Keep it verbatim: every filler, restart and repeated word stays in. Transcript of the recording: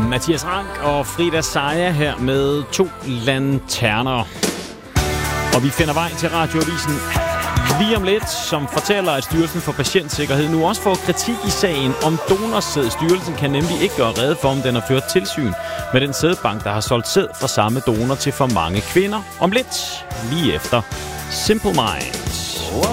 Mathias Rank og Frida Saja her med to lanterner. Og vi finder vej til Radioavisen lige om lidt, som fortæller, at Styrelsen for Patientsikkerhed nu også får kritik i sagen om donorsæd. Styrelsen kan nemlig ikke gøre rede for, om den har ført tilsyn med den sædbank, der har solgt sæd fra samme donor til for mange kvinder. Om lidt, lige efter Simple Minds.